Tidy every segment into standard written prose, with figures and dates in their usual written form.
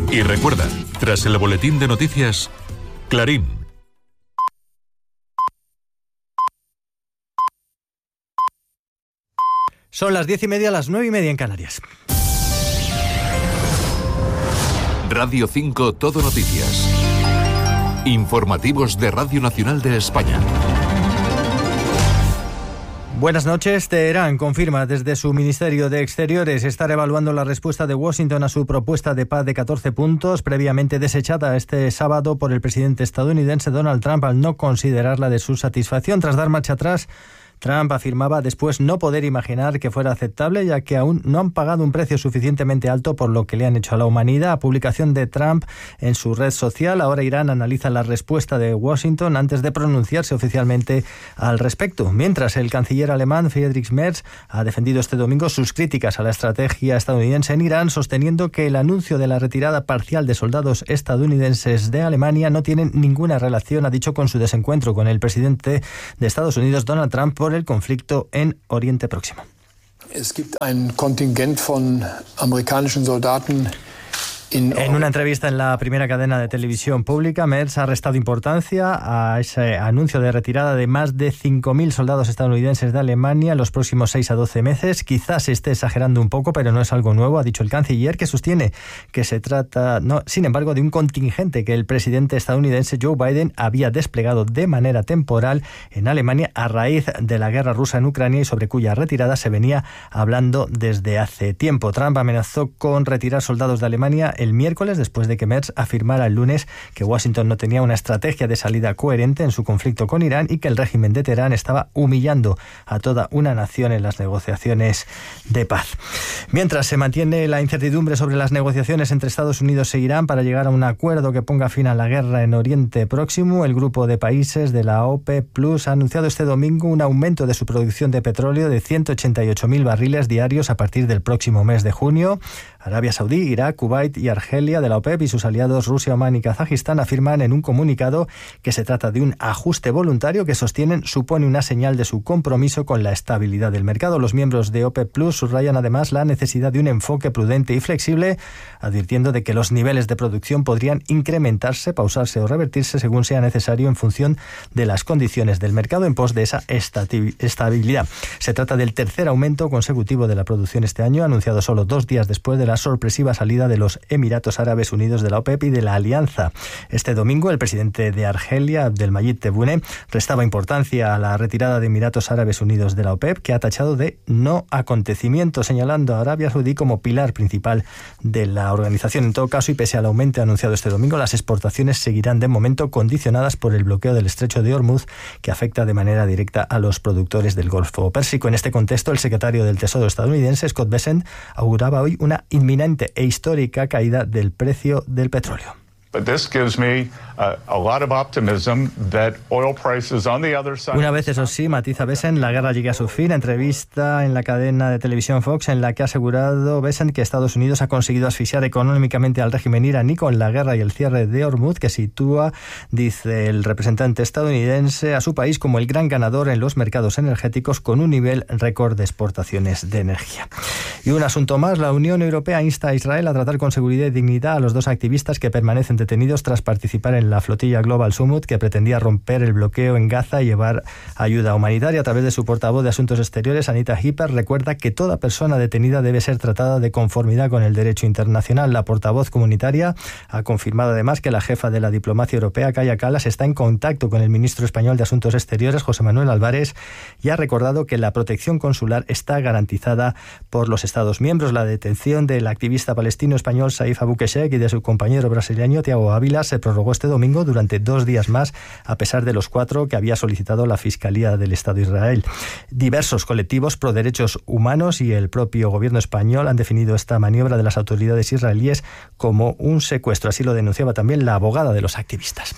Y recuerda, tras el boletín de noticias, Clarín. Son las 10:30, las 9:30 en Canarias. Radio 5 Todo Noticias. Informativos de Radio Nacional de España. Buenas noches. Teherán confirma desde su Ministerio de Exteriores estar evaluando la respuesta de Washington a su propuesta de paz de 14 puntos, previamente desechada este sábado por el presidente estadounidense Donald Trump al no considerarla de su satisfacción. Tras dar marcha atrás, Trump afirmaba después no poder imaginar que fuera aceptable, ya que aún no han pagado un precio suficientemente alto por lo que le han hecho a la humanidad. Publicación de Trump en su red social. Ahora Irán analiza la respuesta de Washington antes de pronunciarse oficialmente al respecto. Mientras, el canciller alemán Friedrich Merz ha defendido este domingo sus críticas a la estrategia estadounidense en Irán, sosteniendo que el anuncio de la retirada parcial de soldados estadounidenses de Alemania no tiene ninguna relación, ha dicho, con su desencuentro con el presidente de Estados Unidos, Donald Trump, por el conflicto en Oriente Próximo. Es gibt ein Kontingent von amerikanischen Soldaten. En una entrevista en la primera cadena de televisión pública, Merz ha restado importancia a ese anuncio de retirada de más de 5.000 soldados estadounidenses de Alemania en los próximos 6 a 12 meses. Quizás se esté exagerando un poco, pero no es algo nuevo, ha dicho el canciller, que sostiene que se trata, sin embargo, de un contingente que el presidente estadounidense Joe Biden había desplegado de manera temporal en Alemania a raíz de la guerra rusa en Ucrania y sobre cuya retirada se venía hablando desde hace tiempo. Trump amenazó con retirar soldados de Alemania el miércoles, después de que Merz afirmara el lunes que Washington no tenía una estrategia de salida coherente en su conflicto con Irán y que el régimen de Teherán estaba humillando a toda una nación en las negociaciones de paz. Mientras se mantiene la incertidumbre sobre las negociaciones entre Estados Unidos e Irán para llegar a un acuerdo que ponga fin a la guerra en Oriente Próximo, el grupo de países de la OPEP Plus ha anunciado este domingo un aumento de su producción de petróleo de 188.000 barriles diarios a partir del próximo mes de junio. Arabia Saudí, Irak, Kuwait y Argelia de la OPEP y sus aliados Rusia, Omán y Kazajistán afirman en un comunicado que se trata de un ajuste voluntario que sostienen supone una señal de su compromiso con la estabilidad del mercado. Los miembros de OPEP Plus subrayan además la necesidad de un enfoque prudente y flexible, advirtiendo de que los niveles de producción podrían incrementarse, pausarse o revertirse según sea necesario en función de las condiciones del mercado en pos de esa estabilidad. Se trata del tercer aumento consecutivo de la producción este año, anunciado solo 2 días después de la sorpresiva salida de los Emiratos Árabes Unidos de la OPEP y de la Alianza. Este domingo, el presidente de Argelia, Abdelmajid Tebboune, restaba importancia a la retirada de Emiratos Árabes Unidos de la OPEP, que ha tachado de no acontecimiento, señalando a Arabia Saudí como pilar principal de la organización. En todo caso, y pese al aumento anunciado este domingo, las exportaciones seguirán de momento condicionadas por el bloqueo del estrecho de Hormuz, que afecta de manera directa a los productores del Golfo Pérsico. En este contexto, el secretario del Tesoro estadounidense, Scott Bessent, auguraba hoy una inminente e histórica caída del precio del petróleo. Una vez, eso sí, matiza Bessent, la guerra llegue a su fin. Entrevista en la cadena de televisión Fox en la que ha asegurado Bessent que Estados Unidos ha conseguido asfixiar económicamente al régimen iraní con la guerra y el cierre de Hormuz, que sitúa, dice el representante estadounidense, a su país como el gran ganador en los mercados energéticos con un nivel récord de exportaciones de energía. Y un asunto más, la Unión Europea insta a Israel a tratar con seguridad y dignidad a los 2 activistas que permanecen detenidos tras participar en la flotilla Global Summit que pretendía romper el bloqueo en Gaza y llevar ayuda humanitaria. A través de su portavoz de Asuntos Exteriores, Anita Hipper, recuerda que toda persona detenida debe ser tratada de conformidad con el derecho internacional. La portavoz comunitaria ha confirmado además que la jefa de la diplomacia europea, Kaja Kallas, está en contacto con el ministro español de Asuntos Exteriores, José Manuel Álvarez, y ha recordado que la protección consular está garantizada por los Estados miembros. La detención del activista palestino español Saif Abu Keshek y de su compañero brasileño Thiago Ávila se prorrogó este domingo durante 2 días más, a pesar de los 4 que había solicitado la Fiscalía del Estado de Israel. Diversos colectivos pro derechos humanos y el propio gobierno español han definido esta maniobra de las autoridades israelíes como un secuestro. Así lo denunciaba también la abogada de los activistas.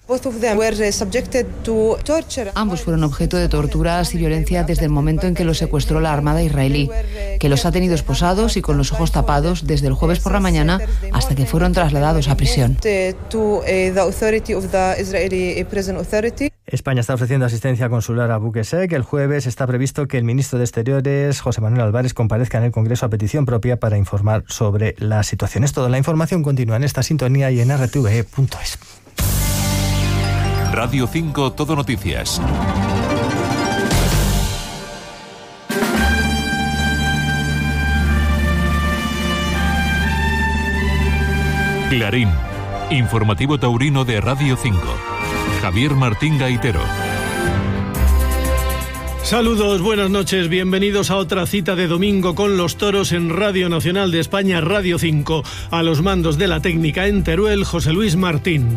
Ambos fueron objeto de torturas y violencia desde el momento en que los secuestró la Armada israelí, que los ha tenido esposados y con los ojos tapados desde el jueves por la mañana hasta que fueron trasladados a prisión. España está ofreciendo asistencia consular a buques SEC. El jueves está previsto que el ministro de Exteriores, José Manuel Álvarez, comparezca en el Congreso a petición propia para informar sobre la situación. Es todo. La información continúa en esta sintonía y en rtve.es. Radio 5 Todo Noticias. Clarín, informativo taurino de Radio 5. Javier Martín Gaitero. Saludos, buenas noches, bienvenidos a otra cita de domingo con los toros en Radio Nacional de España, Radio 5. A los mandos de la técnica en Teruel, José Luis Martín.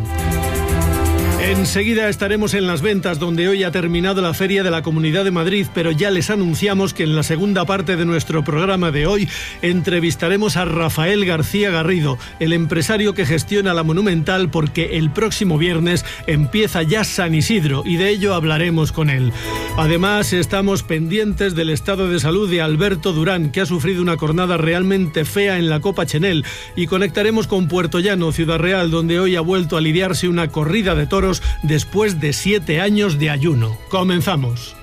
Enseguida estaremos en Las Ventas, donde hoy ha terminado la Feria de la Comunidad de Madrid, pero ya les anunciamos que en la segunda parte de nuestro programa de hoy entrevistaremos a Rafael García Garrido, el empresario que gestiona la Monumental, porque el próximo viernes empieza ya San Isidro y de ello hablaremos con él. Además, estamos pendientes del estado de salud de Alberto Durán, que ha sufrido una cornada realmente fea en la Copa Chenel, y conectaremos con Puerto Llano, Ciudad Real, donde hoy ha vuelto a lidiarse una corrida de toros después de 7 años de ayuno. Comenzamos.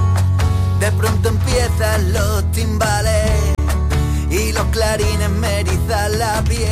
De pronto empiezan los timbales y los clarines me erizan la piel.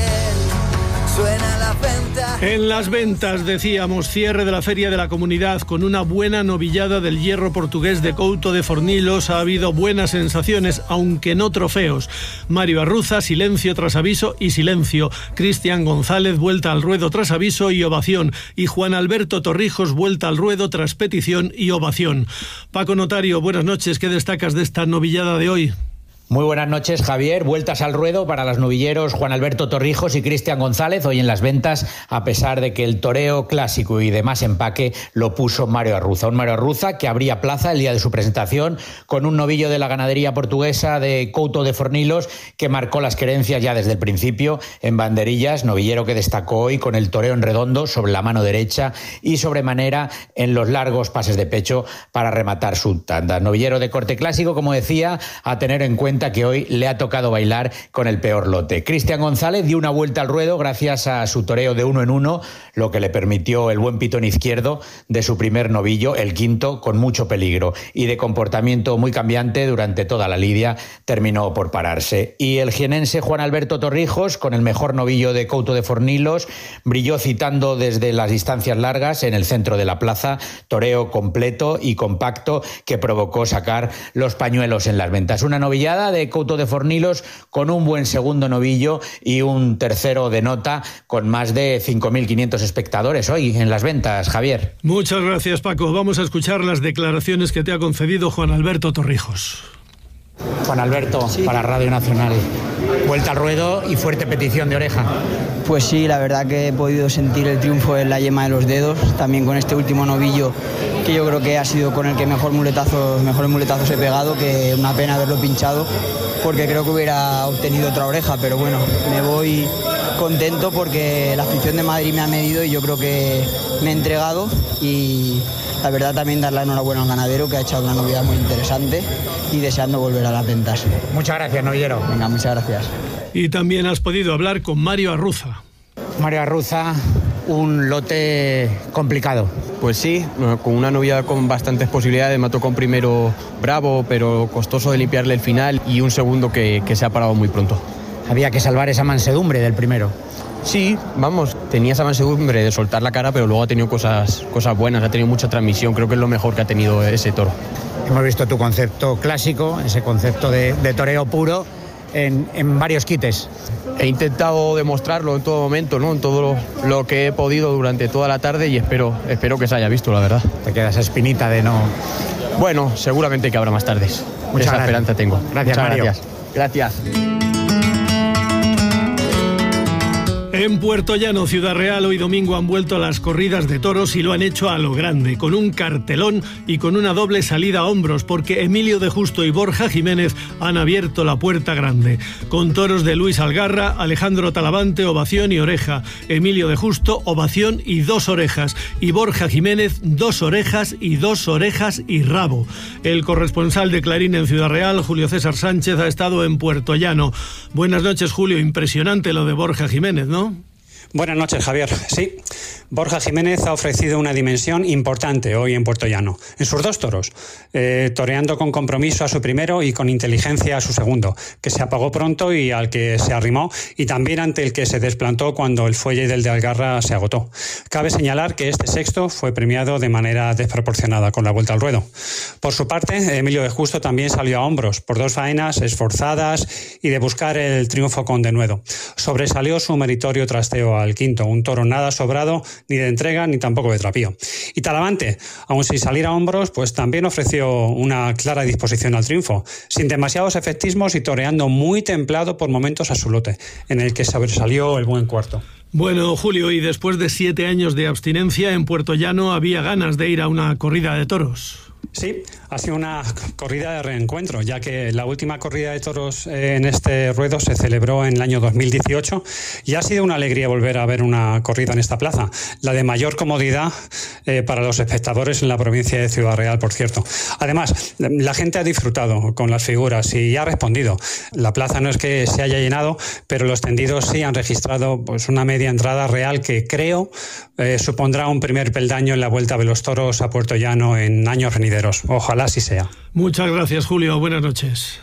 Suena la venta. En Las Ventas, decíamos, cierre de la Feria de la Comunidad con una buena novillada del hierro portugués de Couto de Fornilos. Ha habido buenas sensaciones, aunque no trofeos. Mario Arruza, silencio tras aviso y silencio. Cristian González, vuelta al ruedo tras aviso y ovación. Y Juan Alberto Torrijos, vuelta al ruedo tras petición y ovación. Paco Notario, buenas noches. ¿Qué destacas de esta novillada de hoy? Muy buenas noches, Javier. Vueltas al ruedo para los novilleros Juan Alberto Torrijos y Cristian González hoy en Las Ventas, a pesar de que el toreo clásico y de más empaque lo puso Mario Arruza. Un Mario Arruza que abría plaza el día de su presentación con un novillo de la ganadería portuguesa de Couto de Fornilos que marcó las querencias ya desde el principio en banderillas. Novillero que destacó hoy con el toreo en redondo sobre la mano derecha y sobremanera en los largos pases de pecho para rematar su tanda. Novillero de corte clásico, como decía, a tener en cuenta que hoy le ha tocado bailar con el peor lote. Cristian González dio una vuelta al ruedo gracias a su toreo de 1 en 1, lo que le permitió el buen pitón izquierdo de su primer novillo, el quinto, con mucho peligro y de comportamiento muy cambiante durante toda la lidia, terminó por pararse. Y el jienense Juan Alberto Torrijos, con el mejor novillo de Couto de Fornilos, brilló citando desde las distancias largas en el centro de la plaza, toreo completo y compacto que provocó sacar los pañuelos en Las Ventas. Una novillada de Couto de Fornilos con un buen segundo novillo y un tercero de nota con más de 5.500 espectadores hoy en Las Ventas, Javier. Muchas gracias, Paco. Vamos a escuchar las declaraciones que te ha concedido Juan Alberto Torrijos. Juan Alberto, sí. Para Radio Nacional, vuelta al ruedo y fuerte petición de oreja. Pues sí, la verdad que he podido sentir el triunfo en la yema de los dedos, también con este último novillo que yo creo que ha sido con el que mejores muletazos he pegado, que una pena haberlo pinchado porque creo que hubiera obtenido otra oreja, pero bueno, me voy contento porque la afición de Madrid me ha medido y yo creo que me he entregado, y la verdad también dar la enhorabuena al ganadero, que ha echado una novillada muy interesante, y deseando volver a Las Ventas. Muchas gracias, novillero. Venga, muchas gracias. Y también has podido hablar con Mario Arruza. Mario Arruza, un lote complicado. Pues sí, con una novillada con bastantes posibilidades. Me tocó un primero bravo, pero costoso de limpiarle el final, y un segundo que se ha parado muy pronto. Había que salvar esa mansedumbre del primero. Sí, vamos, tenía esa mansedumbre de soltar la cara, pero luego ha tenido cosas buenas, ha tenido mucha transmisión. Creo que es lo mejor que ha tenido ese toro. Hemos visto tu concepto clásico, ese concepto de toreo puro, en varios quites. He intentado demostrarlo en todo momento, ¿no? En todo lo que he podido durante toda la tarde, y espero que se haya visto, la verdad. Te queda esa espinita de no... Bueno, seguramente que habrá más tardes. Muchas Esa esperanza tengo. Gracias, Muchas Mario. Gracias. En Puerto Llano, Ciudad Real, hoy domingo han vuelto las corridas de toros y lo han hecho a lo grande, con un cartelón y con una doble salida a hombros, porque Emilio de Justo y Borja Jiménez han abierto la puerta grande. Con toros de Luis Algarra, Alejandro Talavante, ovación y oreja. Emilio de Justo, ovación y 2 orejas. Y Borja Jiménez, 2 orejas y 2 orejas y rabo. El corresponsal de Clarín en Ciudad Real, Julio César Sánchez, ha estado en Puerto Llano. Buenas noches, Julio. Impresionante lo de Borja Jiménez, ¿no? Buenas noches, Javier. Sí, Borja Jiménez ha ofrecido una dimensión importante hoy en Puertollano, en sus 2 toros, toreando con compromiso a su primero y con inteligencia a su segundo, que se apagó pronto y al que se arrimó, y también ante el que se desplantó cuando el fuelle del de Algarra se agotó. Cabe señalar que este sexto fue premiado de manera desproporcionada con la vuelta al ruedo. Por su parte, Emilio de Justo también salió a hombros por 2 faenas esforzadas y de buscar el triunfo con denuedo. Sobresalió su meritorio trasteo al quinto, un toro nada sobrado, ni de entrega ni tampoco de trapío. Y Talavante, aun sin salir a hombros, pues también ofreció una clara disposición al triunfo, sin demasiados efectismos y toreando muy templado por momentos a su lote, en el que sobresalió el buen cuarto. Bueno, Julio, y después de 7 años de abstinencia en Puertollano había ganas de ir a una corrida de toros. Sí, ha sido una corrida de reencuentro, ya que la última corrida de toros en este ruedo se celebró en el año 2018 y ha sido una alegría volver a ver una corrida en esta plaza, la de mayor comodidad para los espectadores en la provincia de Ciudad Real, por cierto. Además, la gente ha disfrutado con las figuras y ha respondido. La plaza no es que se haya llenado, pero los tendidos sí han registrado pues una media entrada real que creo supondrá un primer peldaño en la vuelta de los toros a Puertollano en años venideros. Ojalá así sea. Muchas gracias, Julio. Buenas noches.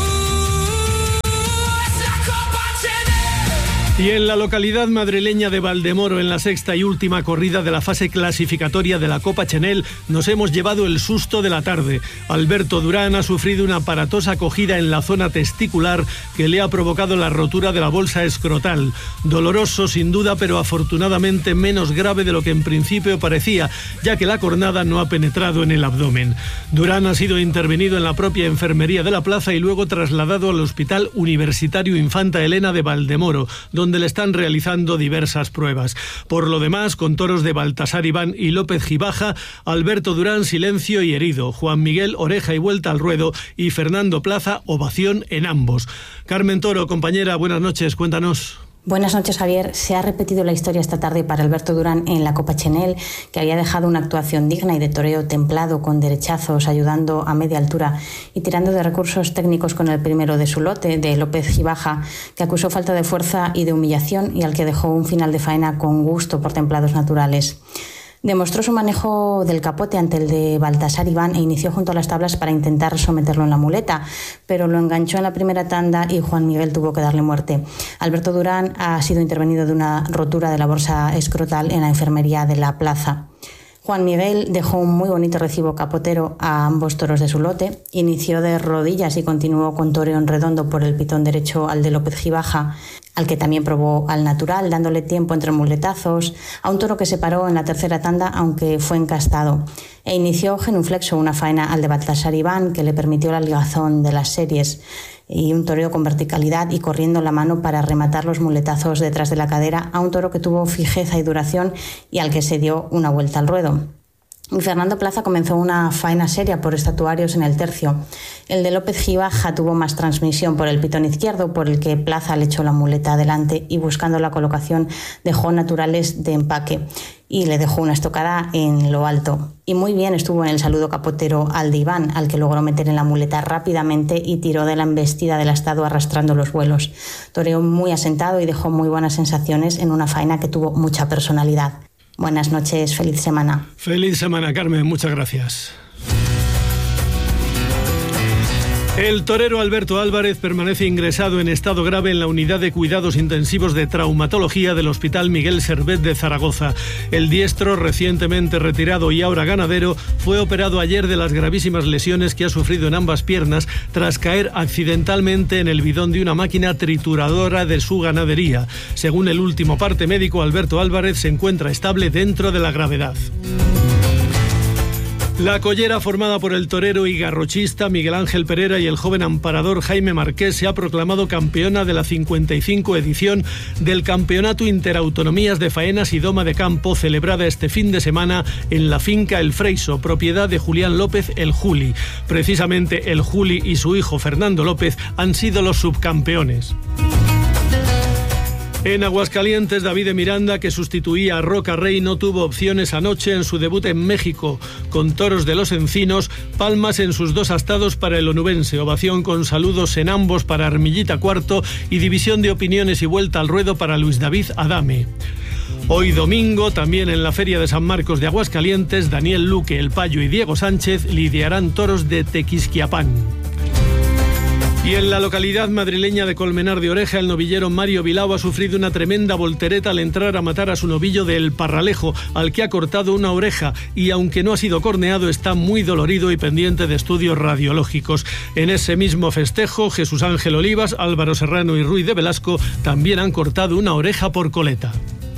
Y en la localidad madrileña de Valdemoro, en la 6ª y última corrida de la fase clasificatoria de la Copa Chenel, nos hemos llevado el susto de la tarde. Alberto Durán ha sufrido una aparatosa cogida en la zona testicular que le ha provocado la rotura de la bolsa escrotal. Doloroso sin duda, pero afortunadamente menos grave de lo que en principio parecía, ya que la cornada no ha penetrado en el abdomen. Durán ha sido intervenido en la propia enfermería de la plaza y luego trasladado al Hospital Universitario Infanta Elena de Valdemoro, donde le están realizando diversas pruebas. Por lo demás, con toros de Baltasar Iván y López Gibaja, Alberto Durán silencio y herido, Juan Miguel oreja y vuelta al ruedo y Fernando Plaza ovación en ambos. Carmen Toro, compañera, buenas noches, cuéntanos. Buenas noches, Javier. Se ha repetido la historia esta tarde para Alberto Durán en la Copa Chenel, que había dejado una actuación digna y de toreo templado, con derechazos, ayudando a media altura y tirando de recursos técnicos con el primero de su lote, de López Gibaja, que acusó falta de fuerza y de humillación y al que dejó un final de faena con gusto por templados naturales. Demostró su manejo del capote ante el de Baltasar Iván e inició junto a las tablas para intentar someterlo en la muleta, pero lo enganchó en la primera tanda y Juan Miguel tuvo que darle muerte. Alberto Durán ha sido intervenido de una rotura de la bolsa escrotal en la enfermería de la plaza. Juan Miguel dejó un muy bonito recibo capotero a ambos toros de su lote, inició de rodillas y continuó con toreo en redondo por el pitón derecho al de López Gibaja, al que también probó al natural, dándole tiempo entre muletazos, a un toro que se paró en la tercera tanda, aunque fue encastado, e inició genuflexo una faena al de Baltasar Iván, que le permitió la ligazón de las series, y un toreo con verticalidad y corriendo la mano para rematar los muletazos detrás de la cadera a un toro que tuvo fijeza y duración y al que se dio una vuelta al ruedo. Fernando Plaza comenzó una faena seria por estatuarios en el tercio. El de López Gibaja tuvo más transmisión por el pitón izquierdo, por el que Plaza le echó la muleta adelante y buscando la colocación dejó naturales de empaque y le dejó una estocada en lo alto. Y muy bien estuvo en el saludo capotero al de Iván, al que logró meter en la muleta rápidamente y tiró de la embestida del estado arrastrando los vuelos. Toreó muy asentado y dejó muy buenas sensaciones en una faena que tuvo mucha personalidad. Buenas noches, feliz semana. Feliz semana, Carmen, muchas gracias. El torero Alberto Álvarez permanece ingresado en estado grave en la unidad de cuidados intensivos de traumatología del Hospital Miguel Servet de Zaragoza. El diestro, recientemente retirado y ahora ganadero, fue operado ayer de las gravísimas lesiones que ha sufrido en ambas piernas tras caer accidentalmente en el bidón de una máquina trituradora de su ganadería. Según el último parte médico, Alberto Álvarez se encuentra estable dentro de la gravedad. La collera, formada por el torero y garrochista Miguel Ángel Pereira y el joven amparador Jaime Marqués, se ha proclamado campeona de la 55 edición del Campeonato Interautonomías de Faenas y Doma de Campo, celebrada este fin de semana en la finca El Freiso, propiedad de Julián López el Juli. Precisamente el Juli y su hijo Fernando López han sido los subcampeones. En Aguascalientes, David de Miranda, que sustituía a Roca Rey, no tuvo opciones anoche en su debut en México. Con toros de los Encinos, palmas en sus dos astados para el onubense, ovación con saludos en ambos para Armillita Cuarto y división de opiniones y vuelta al ruedo para Luis David Adame. Hoy domingo, también en la Feria de San Marcos de Aguascalientes, Daniel Luque, El Payo y Diego Sánchez lidiarán toros de Tequisquiapán. Y en la localidad madrileña de Colmenar de Oreja, el novillero Mario Bilao ha sufrido una tremenda voltereta al entrar a matar a su novillo del Parralejo, al que ha cortado una oreja, y aunque no ha sido corneado, está muy dolorido y pendiente de estudios radiológicos. En ese mismo festejo, Jesús Ángel Olivas, Álvaro Serrano y Ruiz de Velasco también han cortado una oreja por coleta.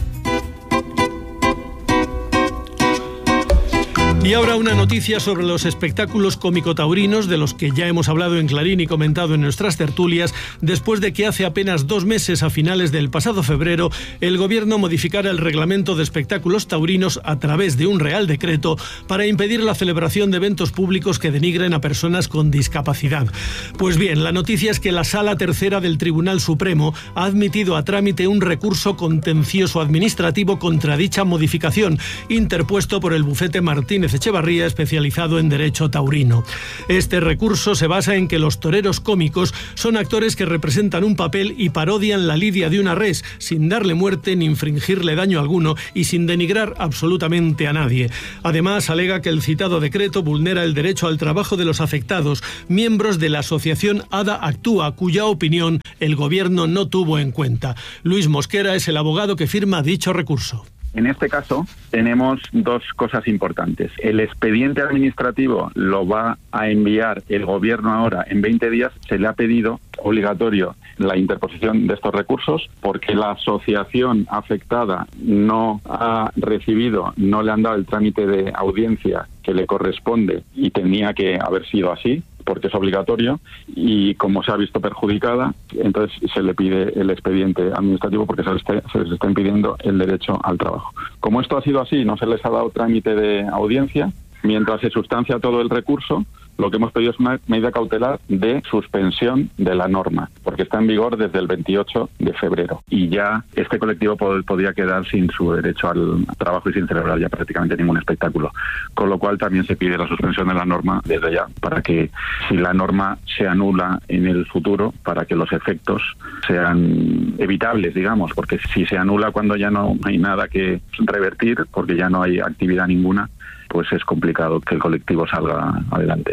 Y ahora una noticia sobre los espectáculos cómico-taurinos, de los que ya hemos hablado en Clarín y comentado en nuestras tertulias, después de que hace apenas 2 meses, a finales del pasado febrero, el Gobierno modificara el reglamento de espectáculos taurinos a través de un Real Decreto para impedir la celebración de eventos públicos que denigren a personas con discapacidad. Pues bien, la noticia es que la Sala Tercera del Tribunal Supremo ha admitido a trámite un recurso contencioso administrativo contra dicha modificación, interpuesto por el bufete Martínez Echevarría, especializado en derecho taurino. Este recurso se basa en que los toreros cómicos son actores que representan un papel y parodian la lidia de una res, sin darle muerte ni infringirle daño alguno y sin denigrar absolutamente a nadie. Además, alega que el citado decreto vulnera el derecho al trabajo de los afectados, miembros de la asociación ADA Actúa, cuya opinión el Gobierno no tuvo en cuenta. Luis Mosquera es el abogado que firma dicho recurso. En este caso tenemos 2 cosas importantes. El expediente administrativo lo va a enviar el Gobierno ahora en 20 días. Se le ha pedido obligatorio la interposición de estos recursos porque la asociación afectada no ha recibido, no le han dado el trámite de audiencia que le corresponde y tenía que haber sido así, porque es obligatorio, y como se ha visto perjudicada, entonces se le pide el expediente administrativo porque se les está impidiendo el derecho al trabajo. Como esto ha sido así, no se les ha dado trámite de audiencia, mientras se sustancia todo el recurso, lo que hemos pedido es una medida cautelar de suspensión de la norma, porque está en vigor desde el 28 de febrero. Y ya este colectivo podría quedar sin su derecho al trabajo y sin celebrar ya prácticamente ningún espectáculo. Con lo cual también se pide la suspensión de la norma desde ya, para que si la norma se anula en el futuro, para que los efectos sean evitables, digamos, porque si se anula cuando ya no hay nada que revertir, porque ya no hay actividad ninguna, pues es complicado que el colectivo salga adelante.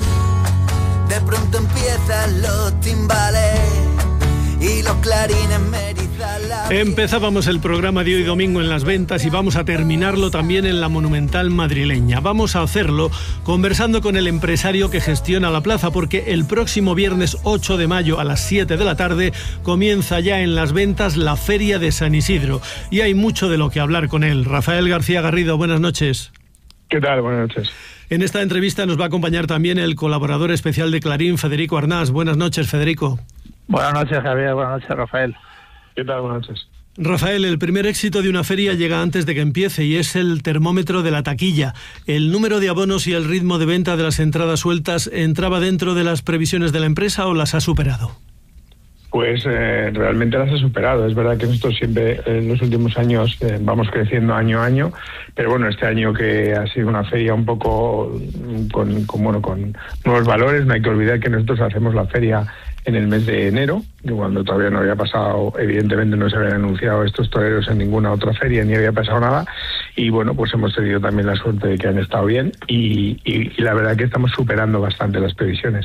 De pronto empiezan los timbales y los clarines me erizan la piel. Empezábamos el programa de hoy domingo en Las Ventas y vamos a terminarlo también en la Monumental madrileña. Vamos a hacerlo conversando con el empresario que gestiona la plaza, porque el próximo viernes 8 de mayo a las 7 de la tarde comienza ya en Las Ventas la Feria de San Isidro y hay mucho de lo que hablar con él. Rafael García Garrido, buenas noches. ¿Qué tal? Buenas noches. En esta entrevista nos va a acompañar también el colaborador especial de Clarín, Federico Arnás. Buenas noches, Federico. Buenas noches, Javier. Buenas noches, Rafael. ¿Qué tal? Buenas noches. Rafael, el primer éxito de una feria llega antes de que empiece y es el termómetro de la taquilla. ¿El número de abonos y el ritmo de venta de las entradas sueltas entraba dentro de las previsiones de la empresa o las ha superado? Pues realmente las ha superado. Es verdad que nosotros siempre en los últimos años vamos creciendo año a año, pero bueno, este año que ha sido una feria un poco con nuevos valores, no hay que olvidar que nosotros hacemos la feria en el mes de enero, cuando todavía no había pasado, evidentemente no se habían anunciado estos toreros en ninguna otra feria, ni había pasado nada, y bueno, pues hemos tenido también la suerte de que han estado bien y la verdad que estamos superando bastante las previsiones.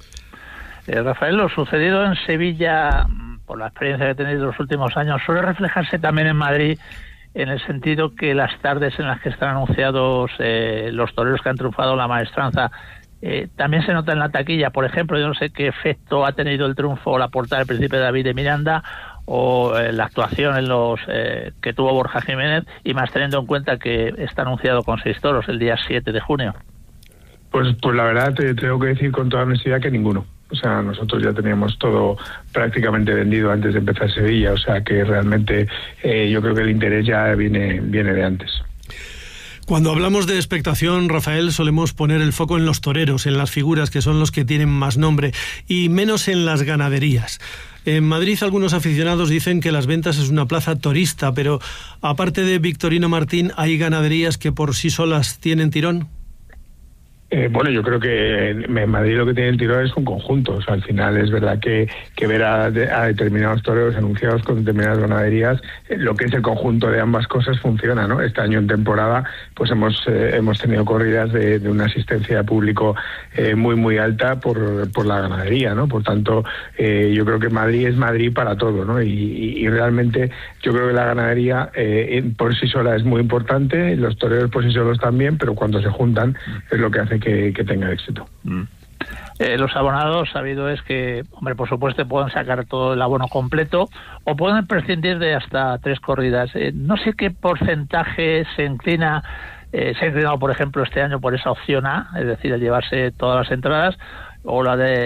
Rafael, lo sucedido en Sevilla, por la experiencia que he tenido en los últimos años, suele reflejarse también en Madrid, en el sentido que las tardes en las que están anunciados los toreros que han triunfado la maestranza, también se nota en la taquilla. Por ejemplo, yo no sé qué efecto ha tenido el triunfo o la portada del Príncipe David de Miranda o la actuación en los que tuvo Borja Jiménez, y más teniendo en cuenta que está anunciado con 6 toros el día 7 de junio. Pues la verdad te tengo que decir con toda honestidad que ninguno. O sea, nosotros ya teníamos todo prácticamente vendido antes de empezar Sevilla, o sea que realmente yo creo que el interés ya viene de antes. Cuando hablamos de expectación, Rafael, solemos poner el foco en los toreros, en las figuras que son los que tienen más nombre, y menos en las ganaderías. En Madrid algunos aficionados dicen que Las Ventas es una plaza torista, pero aparte de Victorino Martín, ¿hay ganaderías que por sí solas tienen tirón? Bueno, yo creo que en Madrid lo que tiene el Tirón es un conjunto. O sea, al final es verdad que ver a determinados toreros anunciados con determinadas ganaderías, lo que es el conjunto de ambas cosas funciona, ¿no? Este año en temporada pues hemos tenido corridas de una asistencia de público muy muy alta por la ganadería, ¿no? Por tanto, yo creo que Madrid es Madrid para todo, ¿no? Y realmente yo creo que la ganadería por sí sola es muy importante, los toreros por sí solos también, pero cuando se juntan es lo que hace que tenga éxito. Los abonados, sabido es que, hombre, por supuesto pueden sacar todo el abono completo o pueden prescindir de hasta 3 corridas. No sé qué porcentaje se ha inclinado, por ejemplo, este año por esa opción A, es decir, el llevarse todas las entradas, o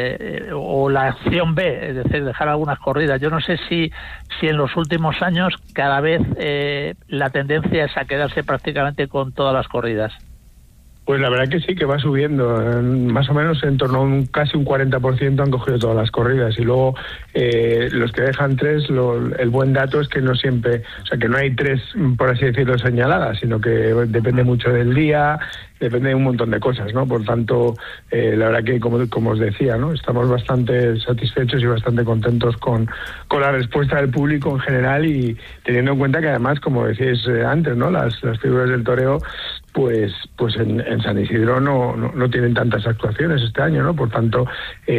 la opción B, es decir, dejar algunas corridas. Yo no sé si en los últimos años cada vez la tendencia es a quedarse prácticamente con todas las corridas. Pues la verdad que sí, que va subiendo, más o menos en torno a casi un 40% han cogido todas las corridas, y luego los que dejan 3, el buen dato es que no siempre, o sea, que no hay 3, por así decirlo, señaladas, sino que depende mucho del día, depende de un montón de cosas, ¿no? Por tanto, la verdad que, como os decía, ¿no? Estamos bastante satisfechos y bastante contentos con la respuesta del público en general, y teniendo en cuenta que además, como decíais antes, ¿no? Las figuras del toreo, pues en San Isidro no tienen tantas actuaciones este año, ¿no? Por tanto,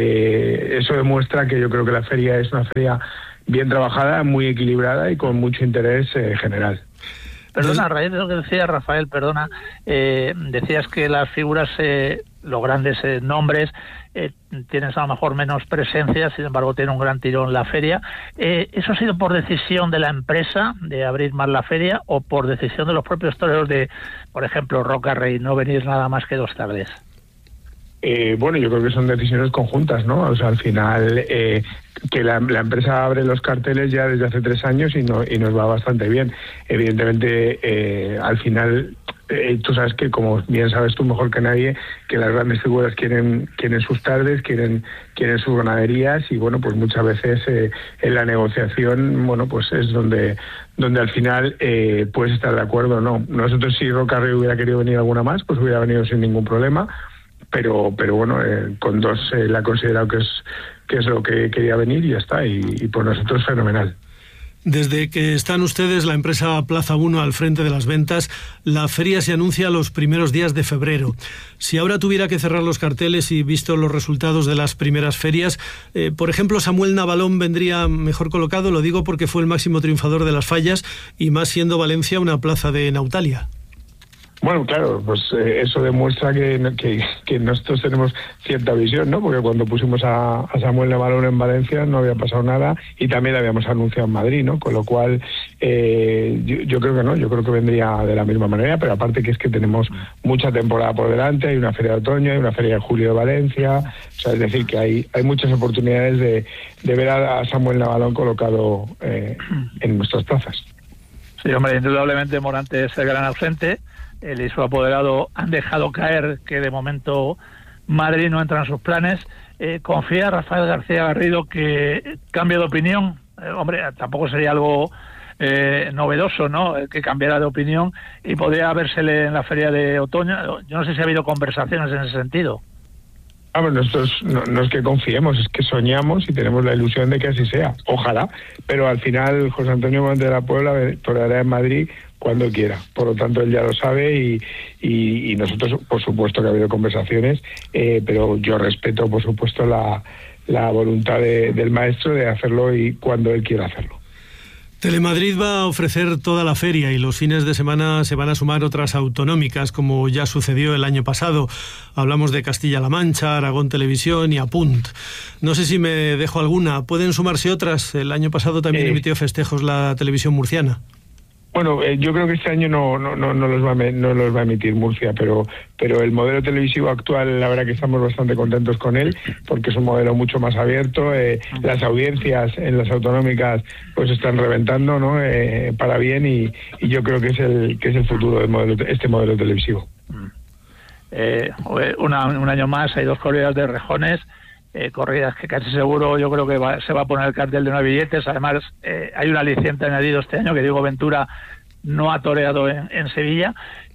eso demuestra que yo creo que la feria es una feria bien trabajada, muy equilibrada y con mucho interés general. Perdona, a raíz de lo que decía Rafael, decías que las figuras, los grandes nombres, tienes a lo mejor menos presencia, sin embargo tiene un gran tirón la feria. ¿Eso ha sido por decisión de la empresa de abrir más la feria o por decisión de los propios toreros de, por ejemplo, Roca Rey, no venir nada más que 2 tardes? Bueno, yo creo que son decisiones conjuntas, ¿no? O sea, al final que la empresa abre los carteles ya desde hace 3 años y nos va bastante bien. Evidentemente, al final, tú sabes que, como bien sabes tú mejor que nadie, que las grandes figuras quieren sus tardes, quieren sus ganaderías, y bueno, pues muchas veces en la negociación, bueno, pues es donde al final puedes estar de acuerdo o no. Nosotros, si Roca Rey hubiera querido venir alguna más, pues hubiera venido sin ningún problema. Pero bueno, con 2 la ha considerado que es lo que quería venir y ya está, y por nosotros fenomenal. Desde que están ustedes, la empresa Plaza 1, al frente de las ventas, la feria se anuncia los primeros días de febrero. Si ahora tuviera que cerrar los carteles y visto los resultados de las primeras ferias, por ejemplo, Samuel Navalón vendría mejor colocado, lo digo porque fue el máximo triunfador de las fallas, y más siendo Valencia una plaza de Nautalia. Bueno, claro, pues eso demuestra que nosotros tenemos cierta visión, ¿no? Porque cuando pusimos a Samuel Navalón en Valencia no había pasado nada, y también lo habíamos anunciado en Madrid, ¿no? Con lo cual, yo creo que no, yo creo que vendría de la misma manera, pero aparte que es que tenemos mucha temporada por delante, hay una feria de otoño, hay una feria de julio de Valencia, o sea, es decir, que hay muchas oportunidades de ver a Samuel Navalón colocado en nuestras plazas. Sí, hombre, indudablemente Morante es el gran ausente. Él y su apoderado han dejado caer que de momento Madrid no entra en sus planes. ¿Confía Rafael García Garrido que cambie de opinión? Hombre, tampoco sería algo novedoso, ¿no?, que cambiara de opinión, y podría vérsele en la feria de otoño. Yo no sé si ha habido conversaciones en ese sentido. Nosotros no es que confiemos, es que soñamos y tenemos la ilusión de que así sea. Ojalá, pero al final José Antonio Monte de la Puebla toreará en Madrid cuando quiera. Por lo tanto, él ya lo sabe, y nosotros, por supuesto, que ha habido conversaciones, pero yo respeto, por supuesto, la voluntad del maestro de hacerlo y cuando él quiera hacerlo. Telemadrid va a ofrecer toda la feria, y los fines de semana se van a sumar otras autonómicas, como ya sucedió el año pasado. Hablamos de Castilla-La Mancha, Aragón Televisión y Apunt. No sé si me dejo alguna. ¿Pueden sumarse otras? El año pasado también emitió festejos la televisión murciana. Bueno, yo creo que este año no los va a emitir Murcia, pero el modelo televisivo actual, la verdad que estamos bastante contentos con él, porque es un modelo mucho más abierto. Las audiencias en las autonómicas pues están reventando, ¿no? Para bien, y yo creo que es el futuro del este modelo televisivo. Un año más hay 2 corridas de rejones. Corridas que casi seguro yo creo que se va a poner el cartel de 9 billetes. Además, hay un aliciente añadido este año, que Diego Ventura no ha toreado en Sevilla,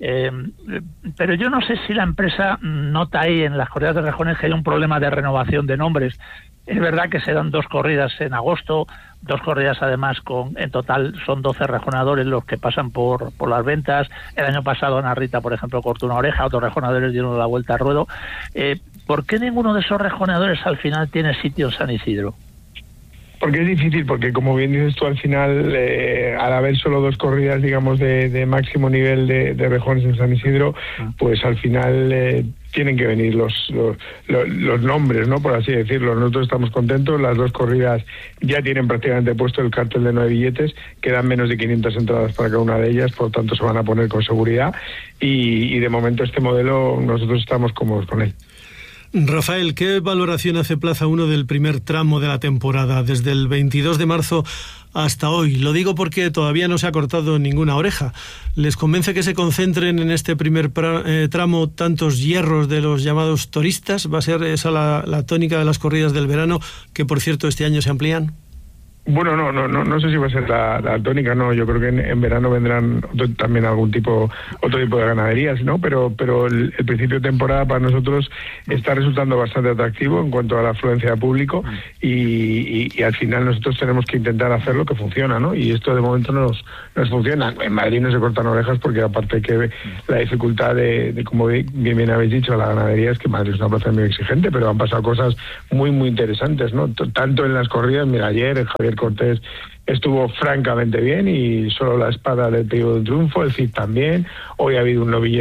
pero yo no sé si la empresa nota ahí en las corridas de rejones que hay un problema de renovación de nombres. Es verdad que se dan 2 corridas en agosto, 2 corridas además en total son 12 rejonadores los que pasan por las ventas. El año pasado Ana Rita, por ejemplo, cortó una oreja, otros rejonadores dieron la vuelta al ruedo. ¿Por qué ninguno de esos rejonadores al final tiene sitio en San Isidro? Porque es difícil, porque como bien dices tú, al final, al haber solo 2 corridas, digamos, de máximo nivel de rejones en San Isidro, pues al final tienen que venir los nombres, ¿no? Por así decirlo. Nosotros estamos contentos, las 2 corridas ya tienen prácticamente puesto el cartel de 9 billetes, quedan menos de 500 entradas para cada una de ellas, por lo tanto se van a poner con seguridad y de momento este modelo nosotros estamos cómodos con él. Rafael, ¿qué valoración hace Plaza 1 del primer tramo de la temporada, desde el 22 de marzo hasta hoy? Lo digo porque todavía no se ha cortado ninguna oreja. ¿Les convence que se concentren en este primer tramo tantos hierros de los llamados turistas? ¿Va a ser esa la tónica de las corridas del verano, que por cierto este año se amplían? Bueno, no sé si va a ser la tónica, no. Yo creo que en verano vendrán también otro tipo de ganaderías, ¿no? Pero el principio de temporada para nosotros está resultando bastante atractivo en cuanto a la afluencia de público y al final nosotros tenemos que intentar hacer lo que funciona, ¿no? Y esto de momento nos funciona. En Madrid no se cortan orejas porque aparte que la dificultad de como bien habéis dicho, la ganadería es que Madrid es una plaza muy exigente, pero han pasado cosas muy, muy interesantes, ¿no? Tanto en las corridas, mira, ayer Javier Cortés estuvo francamente bien y solo la espada le pegó de triunfo, el Cid también, hoy ha habido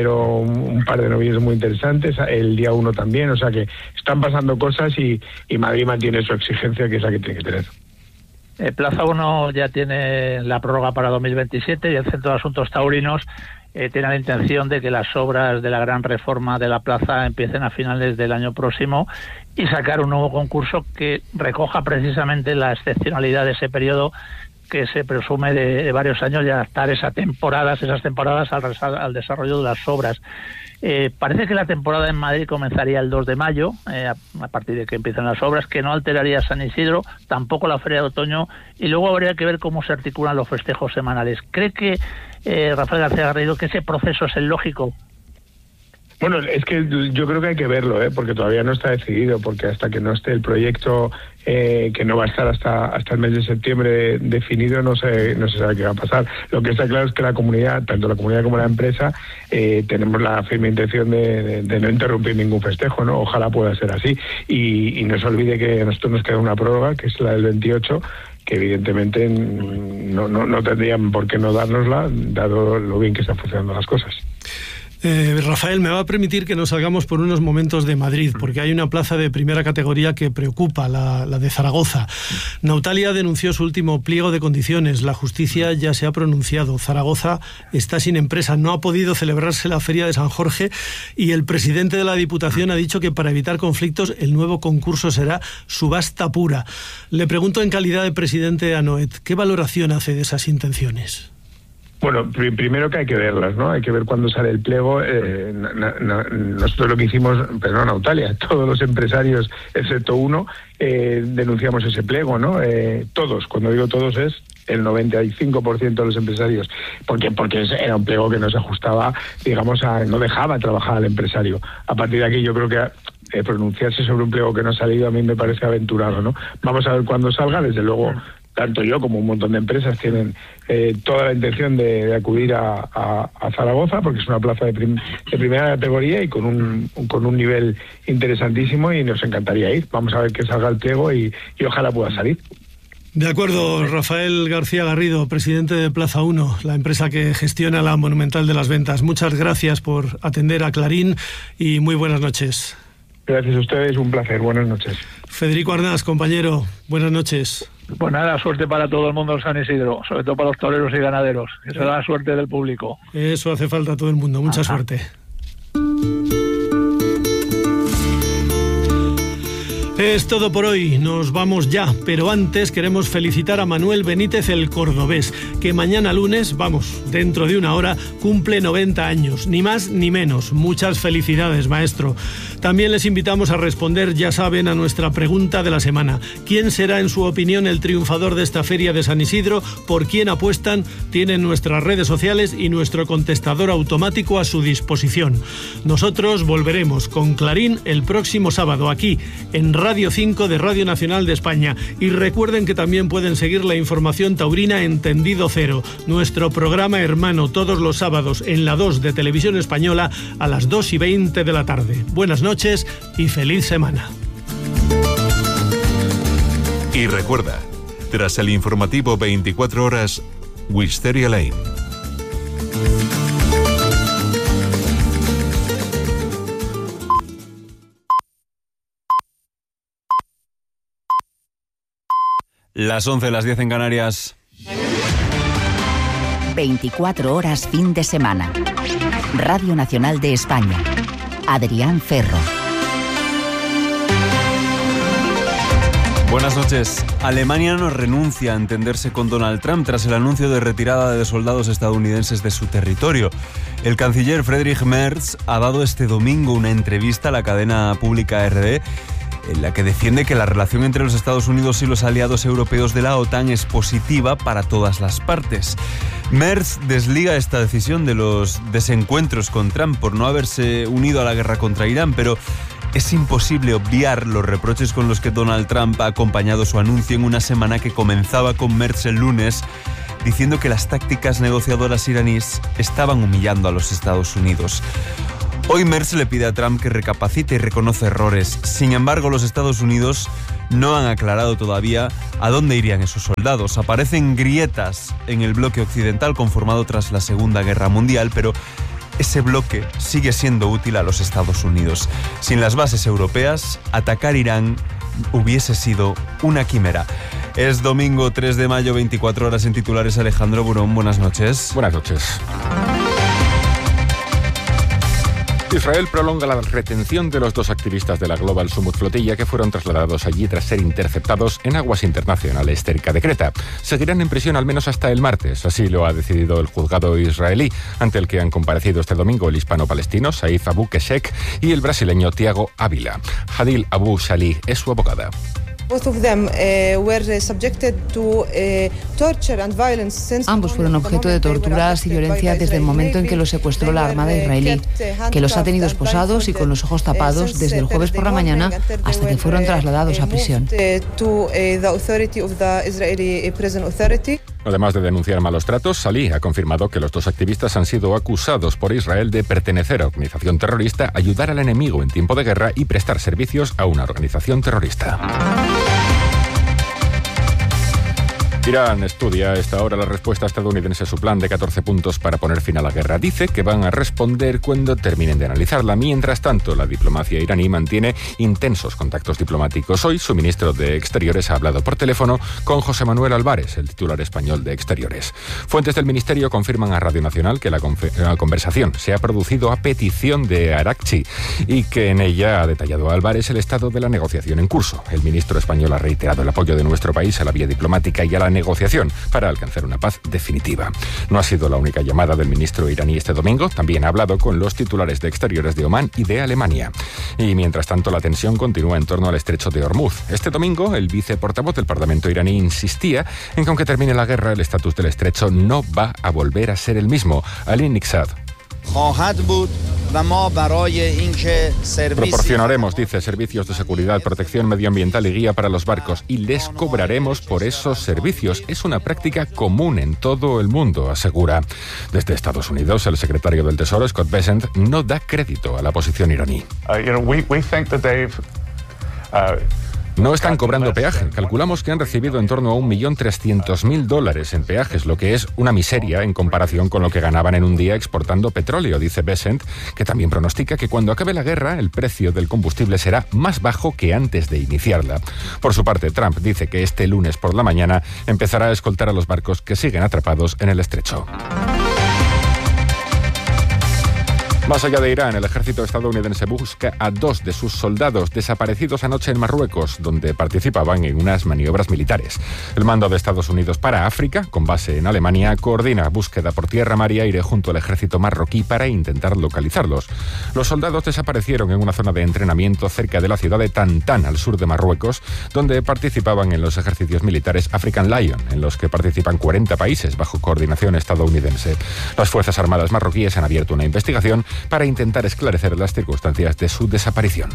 un par de novilleros muy interesantes, el día 1 también, o sea que están pasando cosas y Madrid mantiene su exigencia, que es la que tiene que tener. Plaza 1 ya tiene la prórroga para 2027 y el Centro de Asuntos Taurinos tiene la intención de que las obras de la gran reforma de la plaza empiecen a finales del año próximo y sacar un nuevo concurso que recoja precisamente la excepcionalidad de ese periodo que se presume de varios años y adaptar esas temporadas al desarrollo de las obras. Parece que la temporada en Madrid comenzaría el 2 de mayo, a partir de que empiezan las obras, que no alteraría San Isidro, tampoco la Feria de Otoño, y luego habría que ver cómo se articulan los festejos semanales. ¿Cree que, Rafael García Garrido, que ese proceso es el lógico? Bueno, es que yo creo que hay que verlo, porque todavía no está decidido, porque hasta que no esté el proyecto, que no va a estar hasta el mes de septiembre definido, no se sabe qué va a pasar. Lo que está claro es que la comunidad, tanto la comunidad como la empresa, tenemos la firme intención de no interrumpir ningún festejo, ¿no? Ojalá pueda ser así. Y no se olvide que a nosotros nos queda una prórroga, que es la del 28, que evidentemente no tendrían por qué no dárnosla, dado lo bien que están funcionando las cosas. Rafael, me va a permitir que nos salgamos por unos momentos de Madrid, porque hay una plaza de primera categoría que preocupa, la de Zaragoza. Nautalia denunció su último pliego de condiciones. La justicia ya se ha pronunciado. Zaragoza está sin empresa. No ha podido celebrarse la Feria de San Jorge y el presidente de la Diputación ha dicho que para evitar conflictos el nuevo concurso será subasta pura. Le pregunto en calidad de presidente a Noet, ¿qué valoración hace de esas intenciones? Bueno, primero que hay que verlas, ¿no? Hay que ver cuándo sale el pliego. Nosotros lo que hicimos, pero no Nautalia, todos los empresarios, excepto uno, denunciamos ese pliego, ¿no? Todos, cuando digo todos es el 95% de los empresarios, porque era un pliego que no se ajustaba, digamos, no dejaba trabajar al empresario. A partir de aquí yo creo que pronunciarse sobre un pliego que no ha salido a mí me parece aventurado, ¿no? Vamos a ver cuándo salga, desde luego. Tanto yo como un montón de empresas tienen toda la intención de acudir a Zaragoza, porque es una plaza de primera categoría y con un nivel interesantísimo, y nos encantaría ir. Vamos a ver que salga el pliego y ojalá pueda salir. De acuerdo, Rafael García Garrido, presidente de Plaza 1, la empresa que gestiona la Monumental de las Ventas. Muchas gracias por atender a Clarín y muy buenas noches. Gracias a ustedes, un placer. Buenas noches. Federico Arnaz, compañero, buenas noches. Pues nada, suerte para todo el mundo en San Isidro, sobre todo para los toreros y ganaderos, que será la suerte del público. Eso hace falta a todo el mundo, mucha suerte. Es todo por hoy, nos vamos ya, pero antes queremos felicitar a Manuel Benítez el cordobés, que mañana lunes, dentro de una hora, cumple 90 años, ni más ni menos. Muchas felicidades, maestro. También les invitamos a responder, ya saben, a nuestra pregunta de la semana. ¿Quién será, en su opinión, el triunfador de esta feria de San Isidro? ¿Por quién apuestan? Tienen nuestras redes sociales y nuestro contestador automático a su disposición. Nosotros volveremos con Clarín el próximo sábado, aquí, en Radio 5 de Radio Nacional de España. Y recuerden que también pueden seguir la información taurina en Tendido Cero, nuestro programa hermano, todos los sábados en la 2 de Televisión Española a las 2:20 de la tarde. Buenas noches y feliz semana. Y recuerda, tras el informativo 24 horas, Wisteria Lane. Las 11, las 10 en Canarias. 24 horas fin de semana. Radio Nacional de España. Adrián Ferro. Buenas noches. Alemania no renuncia a entenderse con Donald Trump tras el anuncio de retirada de soldados estadounidenses de su territorio. El canciller Friedrich Merz ha dado este domingo una entrevista a la cadena pública RD en la que defiende que la relación entre los Estados Unidos y los aliados europeos de la OTAN es positiva para todas las partes. Merz desliga esta decisión de los desencuentros con Trump por no haberse unido a la guerra contra Irán, pero es imposible obviar los reproches con los que Donald Trump ha acompañado su anuncio en una semana que comenzaba con Merz el lunes, diciendo que las tácticas negociadoras iraníes estaban humillando a los Estados Unidos. Hoy Merz le pide a Trump que recapacite y reconoce errores. Sin embargo, los Estados Unidos no han aclarado todavía a dónde irían esos soldados. Aparecen grietas en el bloque occidental conformado tras la Segunda Guerra Mundial, pero ese bloque sigue siendo útil a los Estados Unidos. Sin las bases europeas, atacar Irán hubiese sido una quimera. Es domingo 3 de mayo, 24 horas en titulares. Alejandro Burón, buenas noches. Buenas noches. Israel prolonga la retención de los dos activistas de la Global Summit Flotilla que fueron trasladados allí tras ser interceptados en aguas internacionales cerca de Creta. Seguirán en prisión al menos hasta el martes, así lo ha decidido el juzgado israelí, ante el que han comparecido este domingo el hispano-palestino Saif Abu Keshek y el brasileño Tiago Ávila. Hadil Abu Shalih es su abogada. Ambos fueron objeto de torturas y violencia desde el momento en que los secuestró la Armada israelí, que los ha tenido esposados y con los ojos tapados desde el jueves por la mañana hasta que fueron trasladados a prisión. Además de denunciar malos tratos, Salih ha confirmado que los dos activistas han sido acusados por Israel de pertenecer a organización terrorista, ayudar al enemigo en tiempo de guerra y prestar servicios a una organización terrorista. Irán estudia a esta hora la respuesta estadounidense a su plan de 14 puntos para poner fin a la guerra. Dice que van a responder cuando terminen de analizarla. Mientras tanto, la diplomacia iraní mantiene intensos contactos diplomáticos. Hoy, su ministro de Exteriores ha hablado por teléfono con José Manuel Álvarez, el titular español de Exteriores. Fuentes del ministerio confirman a Radio Nacional que la conversación se ha producido a petición de Arakchi y que en ella ha detallado a Álvarez el estado de la negociación en curso. El ministro español ha reiterado el apoyo de nuestro país a la vía diplomática y a la negociación para alcanzar una paz definitiva. No ha sido la única llamada del ministro iraní este domingo, también ha hablado con los titulares de Exteriores de Omán y de Alemania. Y mientras tanto la tensión continúa en torno al estrecho de Hormuz. Este domingo el viceportavoz del Parlamento iraní insistía en que aunque termine la guerra el estatus del estrecho no va a volver a ser el mismo. Ali Niksad. Proporcionaremos, dice, servicios de seguridad, protección medioambiental y guía para los barcos y les cobraremos por esos servicios. Es una práctica común en todo el mundo, asegura. Desde Estados Unidos, el secretario del Tesoro, Scott Bessent, no da crédito a la posición iraní. No están cobrando peaje. Calculamos que han recibido en torno a $1.300.000 en peajes, lo que es una miseria en comparación con lo que ganaban en un día exportando petróleo, dice Bessent, que también pronostica que cuando acabe la guerra el precio del combustible será más bajo que antes de iniciarla. Por su parte, Trump dice que este lunes por la mañana empezará a escoltar a los barcos que siguen atrapados en el estrecho. Más allá de Irán, el ejército estadounidense busca a 2 de sus soldados desaparecidos anoche en Marruecos, donde participaban en unas maniobras militares. El mando de Estados Unidos para África, con base en Alemania, coordina búsqueda por tierra, mar y aire junto al ejército marroquí para intentar localizarlos. Los soldados desaparecieron en una zona de entrenamiento cerca de la ciudad de Tantán, al sur de Marruecos, donde participaban en los ejercicios militares African Lion, en los que participan 40 países bajo coordinación estadounidense. Las Fuerzas Armadas marroquíes han abierto una investigación para intentar esclarecer las circunstancias de su desaparición.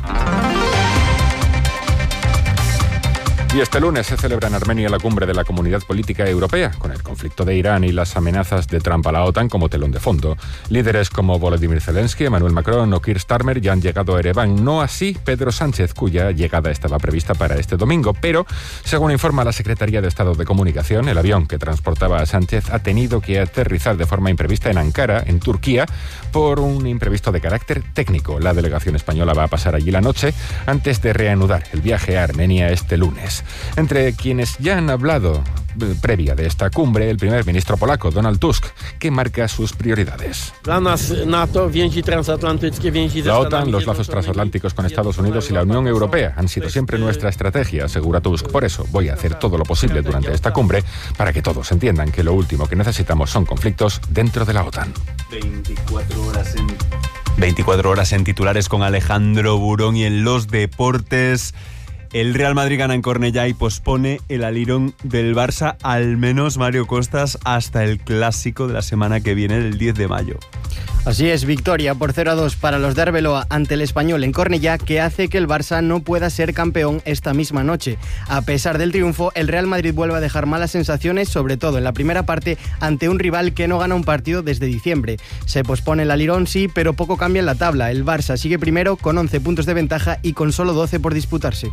Y este lunes se celebra en Armenia la cumbre de la Comunidad Política Europea, con el conflicto de Irán y las amenazas de Trump a la OTAN como telón de fondo. Líderes como Volodymyr Zelensky, Emmanuel Macron o Keir Starmer ya han llegado a Ereván, no así Pedro Sánchez, cuya llegada estaba prevista para este domingo, pero, según informa la Secretaría de Estado de Comunicación, el avión que transportaba a Sánchez ha tenido que aterrizar de forma imprevista en Ankara, en Turquía, por un imprevisto de carácter técnico. La delegación española va a pasar allí la noche antes de reanudar el viaje a Armenia este lunes. Entre quienes ya han hablado previa de esta cumbre, el primer ministro polaco, Donald Tusk, que marca sus prioridades. La OTAN, los lazos transatlánticos con Estados Unidos y la Unión Europea han sido siempre nuestra estrategia, asegura Tusk. Por eso voy a hacer todo lo posible durante esta cumbre para que todos entiendan que lo último que necesitamos son conflictos dentro de la OTAN. 24 horas en titulares con Alejandro Burón. Y en los deportes, el Real Madrid gana en Cornellá y pospone el alirón del Barça, al menos, Mario Costas, hasta el clásico de la semana que viene, el 10 de mayo. Así es, victoria por 0-2 para los de Arbeloa ante el Español en Cornellá, que hace que el Barça no pueda ser campeón esta misma noche. A pesar del triunfo, el Real Madrid vuelve a dejar malas sensaciones, sobre todo en la primera parte, ante un rival que no gana un partido desde diciembre. Se pospone el alirón, sí, pero poco cambia en la tabla. El Barça sigue primero con 11 puntos de ventaja y con solo 12 por disputarse.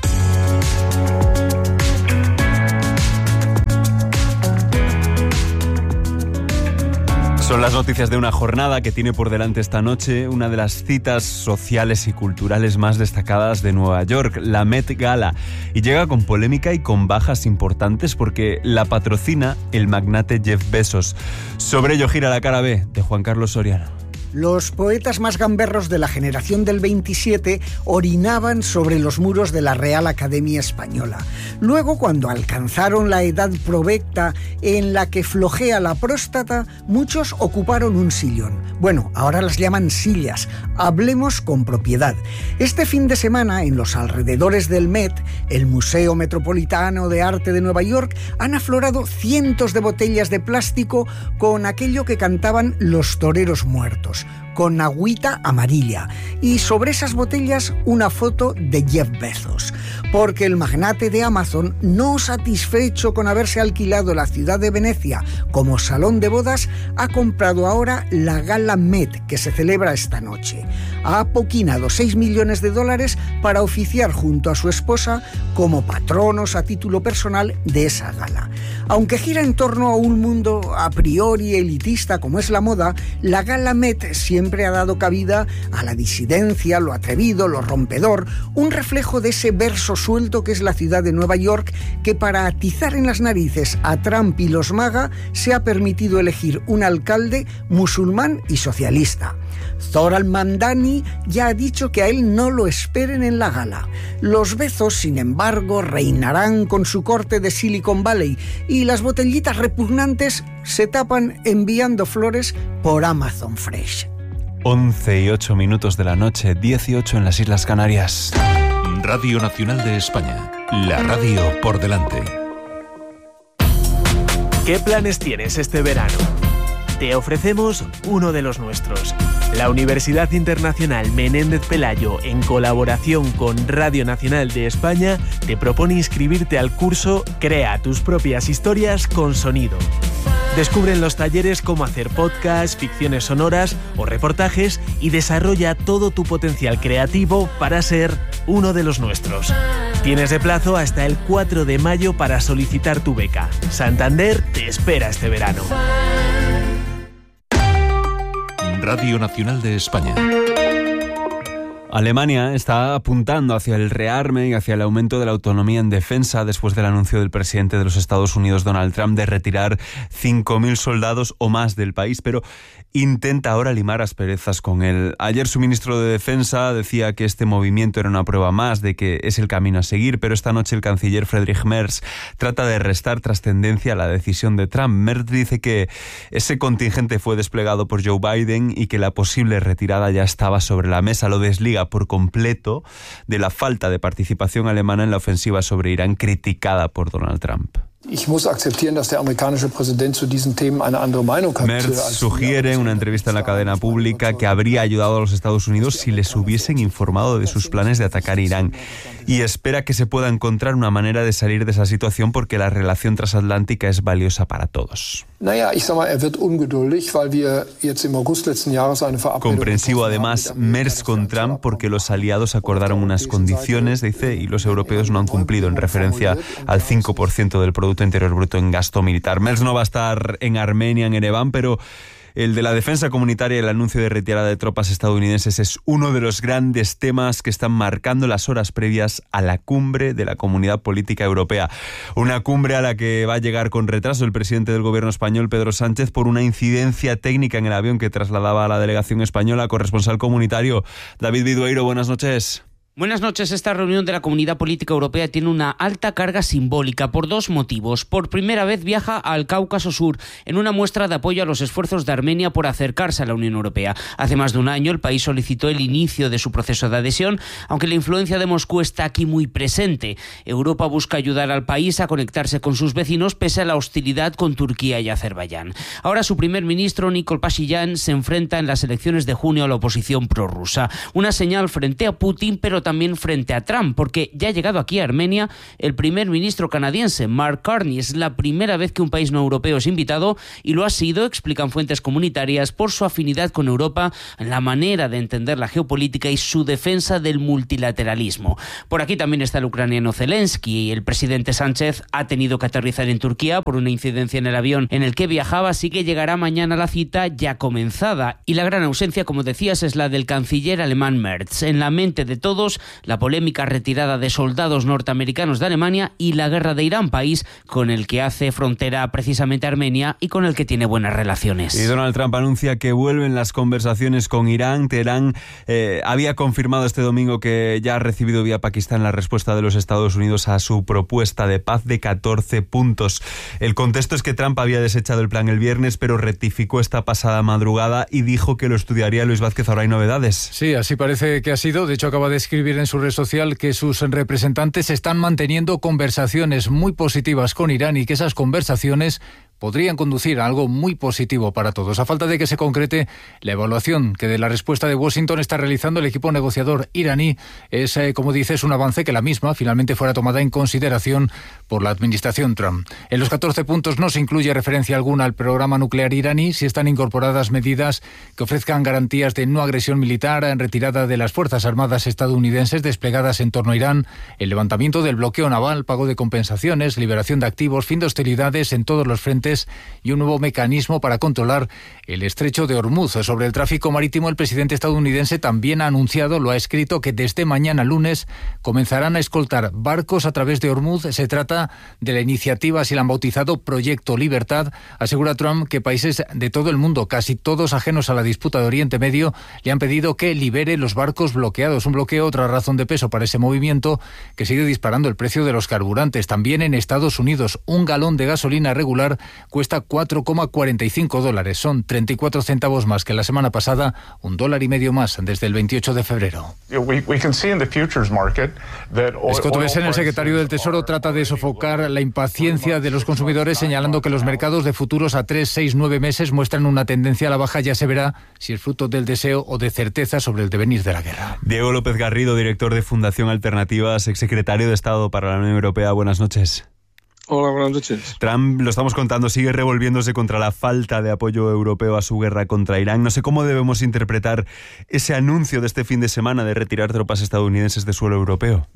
Son las noticias de una jornada que tiene por delante esta noche una de las citas sociales y culturales más destacadas de Nueva York, la Met Gala. Y llega con polémica y con bajas importantes porque la patrocina el magnate Jeff Bezos. Sobre ello gira la cara B de Juan Carlos Soriano. Los poetas más gamberros de la generación del 27 orinaban sobre los muros de la Real Academia Española. Luego, cuando alcanzaron la edad provecta en la que flojea la próstata, muchos ocuparon un sillón. Bueno, ahora las llaman sillas. Hablemos con propiedad. Este fin de semana, en los alrededores del Met, el Museo Metropolitano de Arte de Nueva York, han aflorado cientos de botellas de plástico con aquello que cantaban los toreros muertos, con agüita amarilla, y sobre esas botellas una foto de Jeff Bezos, porque el magnate de Amazon, no satisfecho con haberse alquilado la ciudad de Venecia como salón de bodas, ha comprado ahora la Gala Met, que se celebra esta noche. Ha apoquinado $6 millones para oficiar junto a su esposa como patronos a título personal de esa gala. Aunque gira en torno a un mundo a priori elitista como es la moda, la Gala Met siempre ha dado cabida a la disidencia, lo atrevido, lo rompedor, un reflejo de ese verso suelto que es la ciudad de Nueva York, que para atizar en las narices a Trump y los MAGA se ha permitido elegir un alcalde musulmán y socialista. Zoran Mandani ya ha dicho que a él no lo esperen en la gala. Los Bezos, sin embargo, reinarán con su corte de Silicon Valley y las botellitas repugnantes se tapan enviando flores por Amazon Fresh. 11:08 de la noche, 18 en las Islas Canarias. Radio Nacional de España, la radio por delante. ¿Qué planes tienes este verano? Te ofrecemos uno de los nuestros. La Universidad Internacional Menéndez Pelayo, en colaboración con Radio Nacional de España, te propone inscribirte al curso Crea tus propias historias con sonido. Descubre en los talleres cómo hacer podcasts, ficciones sonoras o reportajes y desarrolla todo tu potencial creativo para ser uno de los nuestros. Tienes de plazo hasta el 4 de mayo para solicitar tu beca. Santander te espera este verano. Radio Nacional de España. Alemania está apuntando hacia el rearme y hacia el aumento de la autonomía en defensa después del anuncio del presidente de los Estados Unidos, Donald Trump, de retirar 5.000 soldados o más del país, pero intenta ahora limar asperezas con él. Ayer su ministro de Defensa decía que este movimiento era una prueba más de que es el camino a seguir, pero esta noche el canciller Friedrich Merz trata de restar trascendencia a la decisión de Trump. Merz dice que ese contingente fue desplegado por Joe Biden y que la posible retirada ya estaba sobre la mesa. Lo desliga por completo de la falta de participación alemana en la ofensiva sobre Irán criticada por Donald Trump. Merz sugiere en una entrevista en la cadena pública que habría ayudado a los Estados Unidos si les hubiesen informado de sus planes de atacar Irán y espera que se pueda encontrar una manera de salir de esa situación porque la relación transatlántica es valiosa para todos. Comprensivo además Merz con Trump porque los aliados acordaron unas condiciones, dice, y los europeos no han cumplido en referencia al 5% del Producto Interior Bruto en gasto militar. Merz no va a estar en Armenia, en Ereván, pero el de la defensa comunitaria y el anuncio de retirada de tropas estadounidenses es uno de los grandes temas que están marcando las horas previas a la cumbre de la Comunidad Política Europea. Una cumbre a la que va a llegar con retraso el presidente del gobierno español, Pedro Sánchez, por una incidencia técnica en el avión que trasladaba a la delegación española. Corresponsal comunitario David Vidueiro, buenas noches. Buenas noches. Esta reunión de la Comunidad Política Europea tiene una alta carga simbólica por dos motivos. Por primera vez viaja al Cáucaso Sur en una muestra de apoyo a los esfuerzos de Armenia por acercarse a la Unión Europea. Hace más de un año el país solicitó el inicio de su proceso de adhesión, aunque la influencia de Moscú está aquí muy presente. Europa busca ayudar al país a conectarse con sus vecinos pese a la hostilidad con Turquía y Azerbaiyán. Ahora su primer ministro, Nikol Pashinyan, se enfrenta en las elecciones de junio a la oposición prorrusa. Una señal frente a Putin, pero también frente a Trump, porque ya ha llegado aquí a Armenia el primer ministro canadiense, Mark Carney. Es la primera vez que un país no europeo es invitado y lo ha sido, explican fuentes comunitarias, por su afinidad con Europa, la manera de entender la geopolítica y su defensa del multilateralismo. Por aquí también está el ucraniano Zelensky y el presidente Sánchez ha tenido que aterrizar en Turquía por una incidencia en el avión en el que viajaba, así que llegará mañana la cita ya comenzada. Y la gran ausencia, como decías, es la del canciller alemán Merz. En la mente de todos, la polémica retirada de soldados norteamericanos de Alemania y la guerra de Irán, país con el que hace frontera precisamente Armenia y con el que tiene buenas relaciones. Y Donald Trump anuncia que vuelven las conversaciones con Irán. Teherán había confirmado este domingo que ya ha recibido vía Pakistán la respuesta de los Estados Unidos a su propuesta de paz de 14 puntos. El contexto es que Trump había desechado el plan el viernes, pero rectificó esta pasada madrugada y dijo que lo estudiaría. Luis Vázquez, ahora hay novedades. Sí, así parece que ha sido. De hecho, acaba de escribir en su red social que sus representantes están manteniendo conversaciones muy positivas con Irán y que esas conversaciones podrían conducir a algo muy positivo para todos. A falta de que se concrete, la evaluación que de la respuesta de Washington está realizando el equipo negociador iraní es, como dices, un avance que la misma finalmente fuera tomada en consideración por la administración Trump. En los 14 puntos no se incluye referencia alguna al programa nuclear iraní, si están incorporadas medidas que ofrezcan garantías de no agresión militar, en retirada de las Fuerzas Armadas estadounidenses desplegadas en torno a Irán, el levantamiento del bloqueo naval, pago de compensaciones, liberación de activos, fin de hostilidades en todos los frentes y un nuevo mecanismo para controlar el estrecho de Hormuz. Sobre el tráfico marítimo, el presidente estadounidense también ha anunciado, lo ha escrito, que desde mañana lunes comenzarán a escoltar barcos a través de Hormuz. Se trata de la iniciativa, así la han bautizado, Proyecto Libertad. Asegura Trump que países de todo el mundo, casi todos ajenos a la disputa de Oriente Medio, le han pedido que libere los barcos bloqueados. Un bloqueo, otra razón de peso para ese movimiento, que sigue disparando el precio de los carburantes. También en Estados Unidos, un galón de gasolina regular cuesta $4,45. Son 34 centavos más que la semana pasada, $1.50 más desde el 28 de febrero. Scott Bessent, el secretario del Tesoro, trata de sofocar la impaciencia de los consumidores, señalando que los mercados de futuros a 3, 6, 9 meses muestran una tendencia a la baja. Ya se verá si es fruto del deseo o de certeza sobre el devenir de la guerra. Diego López Garrido, director de Fundación Alternativas, exsecretario de Estado para la Unión Europea. Buenas noches. Hola, buenas noches. Trump, lo estamos contando, sigue revolviéndose contra la falta de apoyo europeo a su guerra contra Irán. No sé cómo debemos interpretar ese anuncio de este fin de semana de retirar tropas estadounidenses de suelo europeo.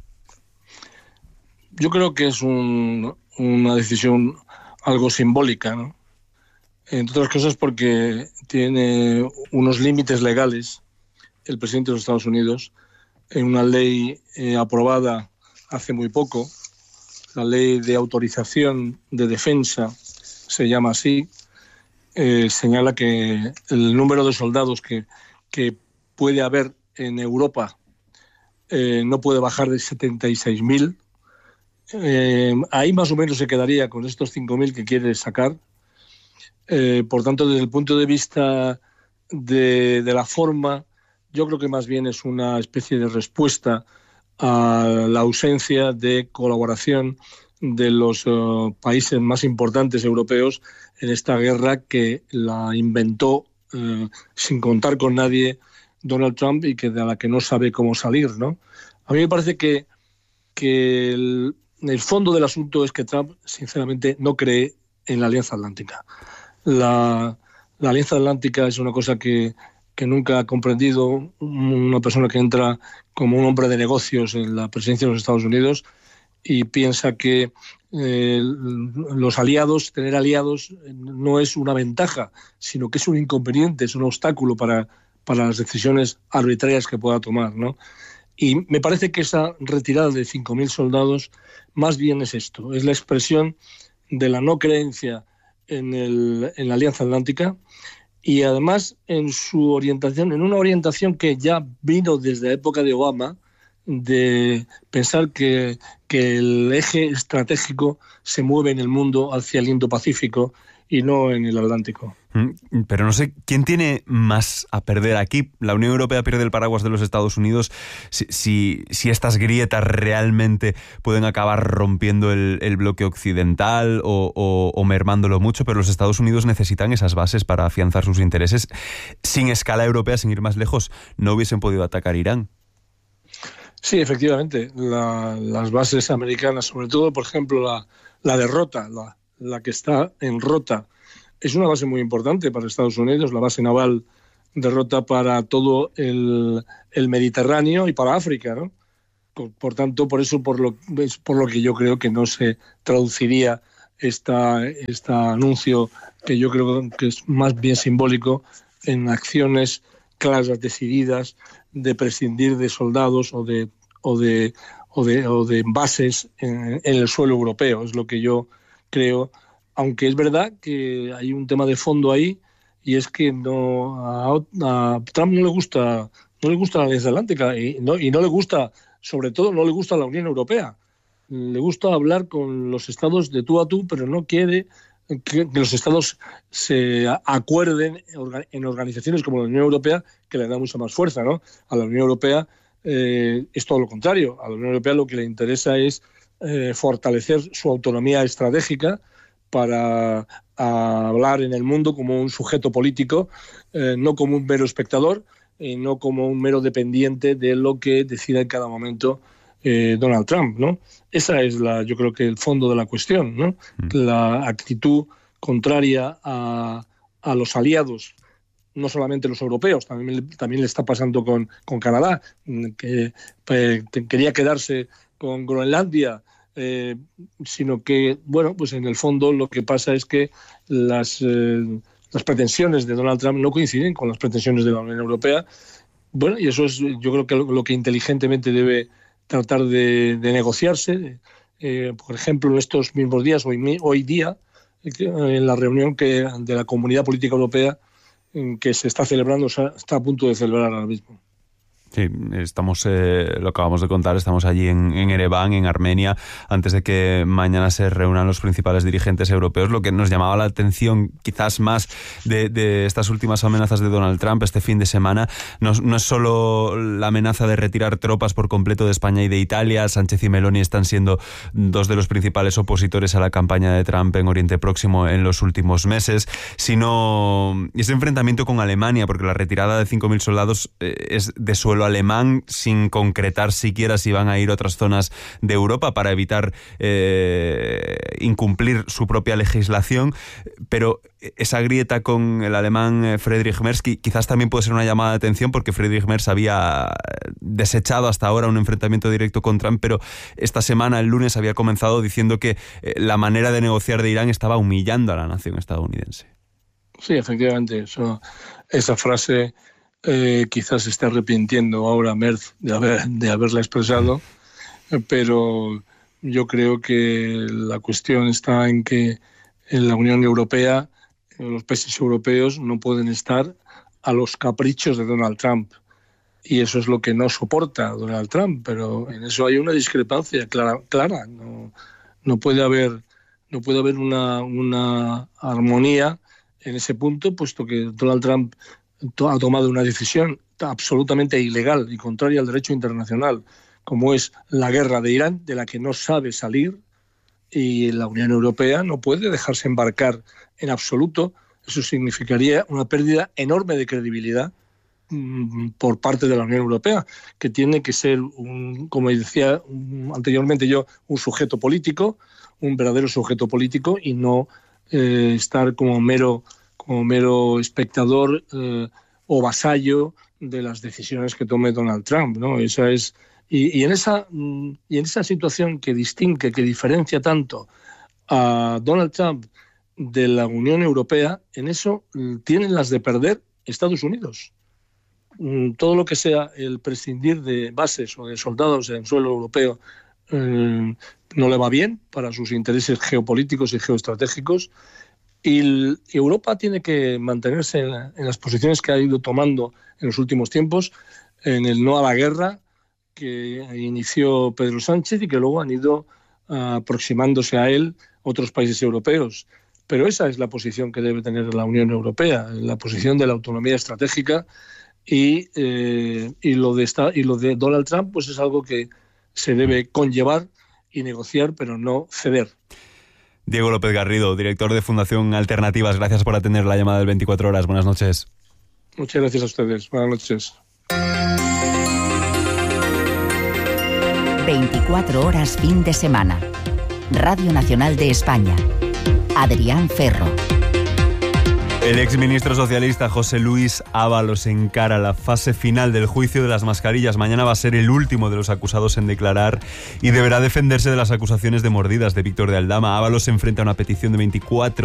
Yo creo que es una decisión algo simbólica, ¿no? Entre otras cosas porque tiene unos límites legales el presidente de los Estados Unidos en una ley aprobada hace muy poco, la ley de autorización de defensa, se llama así, señala que el número de soldados que puede haber en Europa no puede bajar de 76.000. Ahí más o menos se quedaría con estos 5.000 que quiere sacar. Por tanto, desde el punto de vista de la forma, yo creo que más bien es una especie de respuesta a la ausencia de colaboración de los países más importantes europeos en esta guerra que la inventó sin contar con nadie Donald Trump y de la que no sabe cómo salir, ¿no? A mí me parece que el fondo del asunto es que Trump, sinceramente, no cree en la Alianza Atlántica. La Alianza Atlántica es una cosa que nunca ha comprendido una persona que entra como un hombre de negocios en la presidencia de los Estados Unidos y piensa que tener aliados no es una ventaja, sino que es un inconveniente, es un obstáculo para las decisiones arbitrarias que pueda tomar, ¿no? Y me parece que esa retirada de 5.000 soldados más bien es esto, es la expresión de la no creencia en la Alianza Atlántica y además en su orientación, en una orientación que ya vino desde la época de Obama, de pensar que el eje estratégico se mueve en el mundo hacia el Indo-Pacífico y no en el Atlántico. Pero no sé, ¿quién tiene más a perder aquí? ¿La Unión Europea pierde el paraguas de los Estados Unidos si estas grietas realmente pueden acabar rompiendo el bloque occidental o mermándolo mucho? Pero los Estados Unidos necesitan esas bases para afianzar sus intereses. Sin escala europea, sin ir más lejos, no hubiesen podido atacar Irán. Sí, efectivamente. Las bases americanas, sobre todo, por ejemplo, la de Rota, la que está en Rota, es una base muy importante para Estados Unidos, la base naval de Rota para todo el Mediterráneo y para África, ¿no? Por tanto, por lo que yo creo que no se traduciría este anuncio, que yo creo que es más bien simbólico, en acciones claras, decididas, de prescindir de soldados o de bases en el suelo europeo. Es lo que yo creo, aunque es verdad que hay un tema de fondo ahí, y es que a Trump no le gusta la Alianza Atlántica y no le gusta, sobre todo no le gusta la Unión Europea. Le gusta hablar con los estados de tú a tú, pero no quiere que los estados se acuerden en organizaciones como la Unión Europea, que le da mucha más fuerza, ¿no? A la Unión Europea es todo lo contrario. A la Unión Europea lo que le interesa es fortalecer su autonomía estratégica para hablar en el mundo como un sujeto político, no como un mero espectador, no como un mero dependiente de lo que decida en cada momento Donald Trump, ¿no? Esa es yo creo que el fondo de la cuestión, ¿no? La actitud contraria a los aliados, no solamente los europeos, también le está pasando con Canadá, que quería quedarse con Groenlandia, sino que, bueno, pues en el fondo lo que pasa es que las pretensiones de Donald Trump no coinciden con las pretensiones de la Unión Europea. Bueno, y eso es, yo creo que lo que inteligentemente debe tratar de negociarse. Por ejemplo, en estos mismos días, hoy día, en la reunión de la Comunidad Política Europea que se está celebrando, está a punto de celebrar ahora mismo. Sí, lo acabamos de contar, estamos allí en Ereván, en Armenia, antes de que mañana se reúnan los principales dirigentes europeos. Lo que nos llamaba la atención quizás más de estas últimas amenazas de Donald Trump este fin de semana, no es solo la amenaza de retirar tropas por completo de España y de Italia. Sánchez y Meloni están siendo dos de los principales opositores a la campaña de Trump en Oriente Próximo en los últimos meses, sino ese enfrentamiento con Alemania, porque la retirada de 5.000 soldados es de suelo alemán, sin concretar siquiera si van a ir a otras zonas de Europa para evitar incumplir su propia legislación. Pero esa grieta con el alemán Friedrich Merz quizás también puede ser una llamada de atención, porque Friedrich Merz había desechado hasta ahora un enfrentamiento directo con Trump, pero esta semana, el lunes, había comenzado diciendo que la manera de negociar de Irán estaba humillando a la nación estadounidense. Sí, efectivamente, esa frase Quizás se esté arrepintiendo ahora Merz de haberla expresado, pero yo creo que la cuestión está en que en la Unión Europea, los países europeos no pueden estar a los caprichos de Donald Trump. Y eso es lo que no soporta Donald Trump, pero en eso hay una discrepancia clara. No puede haber una armonía en ese punto, puesto que Donald Trump ha tomado una decisión absolutamente ilegal y contraria al derecho internacional, como es la guerra de Irán, de la que no sabe salir, y la Unión Europea no puede dejarse embarcar en absoluto. Eso significaría una pérdida enorme de credibilidad por parte de la Unión Europea, que tiene que ser, como decía anteriormente yo, un sujeto político, un verdadero sujeto político, y no estar como mero espectador o vasallo de las decisiones que tome Donald Trump, ¿no? Esa es y en esa situación que diferencia tanto a Donald Trump de la Unión Europea, en eso tienen las de perder Estados Unidos. Todo lo que sea el prescindir de bases o de soldados en suelo europeo no le va bien para sus intereses geopolíticos y geoestratégicos, y Europa tiene que mantenerse en las posiciones que ha ido tomando en los últimos tiempos, en el no a la guerra que inició Pedro Sánchez y que luego han ido aproximándose a él otros países europeos. Pero esa es la posición que debe tener la Unión Europea, la posición de la autonomía estratégica, y lo de Donald Trump pues es algo que se debe conllevar y negociar, pero no ceder. Diego López Garrido, director de Fundación Alternativas, gracias por atender la llamada del 24 horas. Buenas noches. Muchas gracias a ustedes. Buenas noches. 24 horas fin de semana. Radio Nacional de España. Adrián Ferro. El exministro socialista José Luis Ábalos encara la fase final del juicio de las mascarillas. Mañana va a ser el último de los acusados en declarar y deberá defenderse de las acusaciones de mordidas de Víctor de Aldama. Ábalos se enfrenta a una petición de 24